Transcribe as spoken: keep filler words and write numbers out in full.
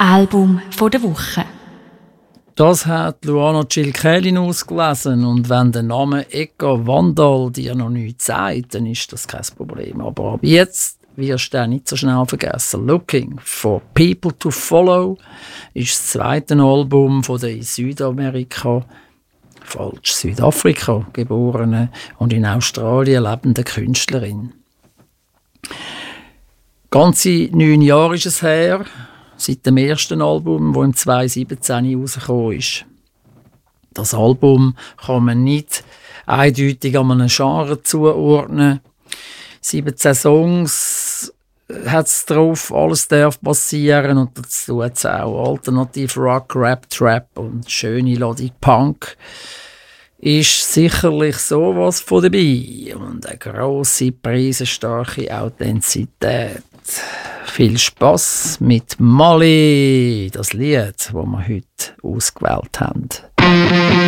Album der Woche. Das hat Luana Cilkelin ausgelesen. Und wenn der Name Edgar Vandal dir noch nichts sagt, dann ist das kein Problem. Aber ab jetzt wirst du auch nicht so schnell vergessen. «Looking for People to Follow» ist das zweite Album von der in Südamerika, falsch, Südafrika geborenen und in Australien lebenden Künstlerin. Ganze neun Jahre ist es her, seit dem ersten Album, das im zweitausendsiebzehn rausgekommen ist. Das Album kann man nicht eindeutig an einem Genre zuordnen. siebzehn Songs hat es drauf, alles darf passieren und dazu hat es auch Alternative Rock, Rap, Trap und schöne Melodie Punk. Ist sicherlich sowas von dabei und eine grosse, preisenstarke Authentizität. Viel Spass mit Mali, das Lied, das wir heute ausgewählt haben.